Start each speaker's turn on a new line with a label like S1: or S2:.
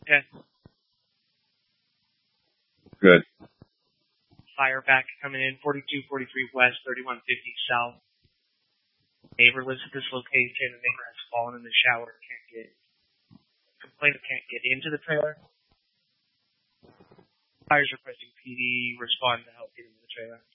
S1: Okay.
S2: Good.
S1: Fire back coming in, 4243 west, 3150 south. Neighbor lives at this location. The neighbor has fallen in the shower. Complainant can't get into the trailer. Fire's requesting PD respond to help get into the trailer.